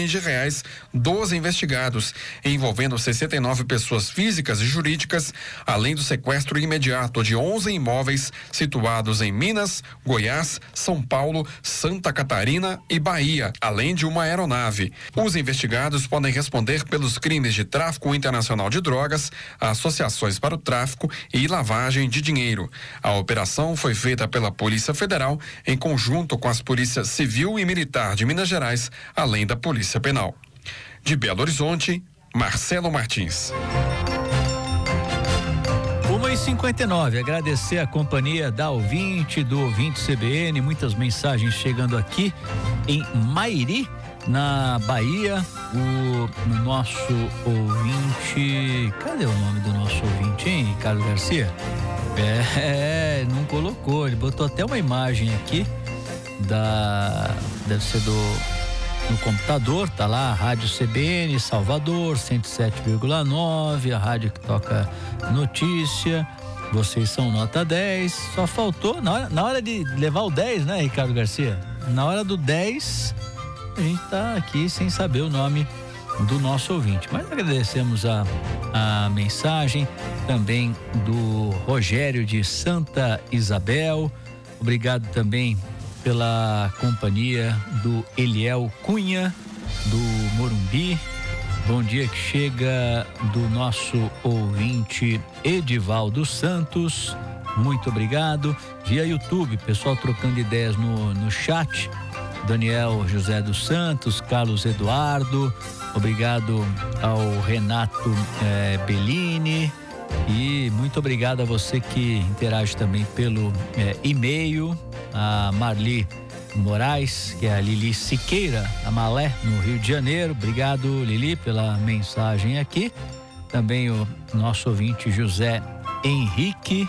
milhões de reais dos investigados, envolvendo 69 pessoas físicas e jurídicas, além do sequestro imediato de 11 imóveis situados em Minas, Goiás, São Paulo, Santa Catarina e Bahia, além de uma aeronave. Os investigados podem responder pelos crimes de tráfico internacional de drogas, associações para o tráfico e lavagem de dinheiro. A operação foi feita pela Polícia Federal em conjunto com as polícias Civil e Militar de Minas Gerais, além da Polícia Penal. De Belo Horizonte, Marcelo Martins. 1h59, agradecer a companhia da ouvinte, do ouvinte CBN, muitas mensagens chegando aqui em Mairi, na Bahia. O nosso ouvinte, cadê o nome do nosso ouvinte, hein, Ricardo Garcia? Não colocou, ele botou até uma imagem aqui deve ser no computador, tá lá, a Rádio CBN Salvador 107,9, a rádio que toca notícia. Vocês são nota 10, só faltou na hora de levar o 10, né, Ricardo Garcia? Na hora do 10 a gente tá aqui sem saber o nome do nosso ouvinte, mas agradecemos a mensagem também do Rogério de Santa Isabel. Obrigado também pela companhia do Eliel Cunha, do Morumbi. Bom dia que chega do nosso ouvinte Edivaldo Santos. Muito obrigado. Via YouTube, pessoal trocando ideias no chat. Daniel José dos Santos, Carlos Eduardo. Obrigado ao Renato Bellini. E muito obrigado a você que interage também pelo e-mail. A Marli Moraes, que é a Lili Siqueira, a Malé, no Rio de Janeiro. Obrigado, Lili, pela mensagem aqui. Também o nosso ouvinte José Henrique.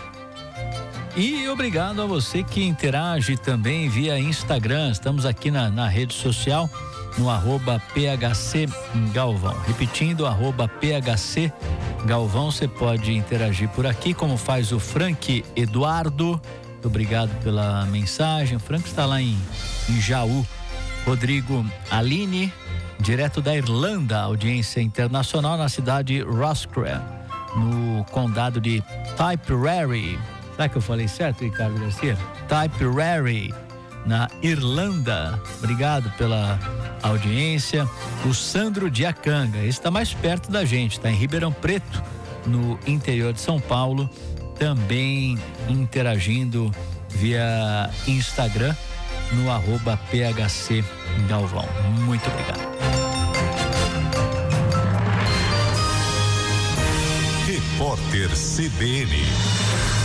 E obrigado a você que interage também via Instagram. Estamos aqui na rede social, no @PHC Galvão. Repetindo, @PHC Galvão. Você pode interagir por aqui, como faz o Frank Eduardo. Muito obrigado pela mensagem. O Frank está lá em Jaú. Rodrigo Aline, direto da Irlanda, audiência internacional na cidade de Roscrea, no condado de Tipperary. Será que eu falei certo, Ricardo Garcia? Tipperary, na Irlanda. Obrigado pela audiência. O Sandro Diacanga, esse está mais perto da gente, está em Ribeirão Preto, no interior de São Paulo, também interagindo via Instagram no @PHC Galvão. Muito obrigado. Repórter CBN.